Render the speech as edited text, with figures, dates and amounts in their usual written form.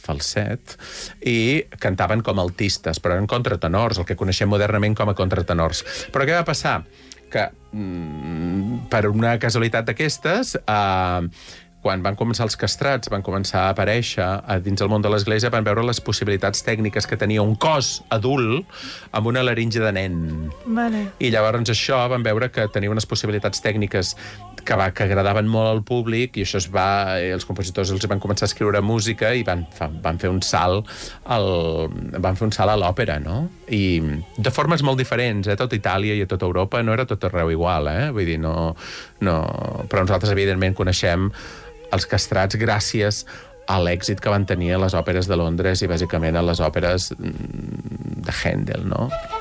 falset, i cantaven com altistes, però eren contratenors, el que coneixem modernament com a contratenors. Però què va passar? Que, per una casualitat d'aquestes, quan van començar els castrats, van començar a aparèixer dins el món de l'Església, van veure les possibilitats tècniques que tenia un cos adult amb una laringe de nen. Vale. I llavors això van veure que tenia unes possibilitats tècniques que agradaven molt al públic, i això els compositors els van començar a escriure música i van fer un salt a l'òpera, no? I de formes molt diferents, a tot Itàlia i a tota Europa, no era tot arreu igual, vull dir, no... Però nosaltres, evidentment, coneixem els castrats gràcies a l'èxit que van tenir a les òperes de Londres i, bàsicament, a les òperes de Händel, no?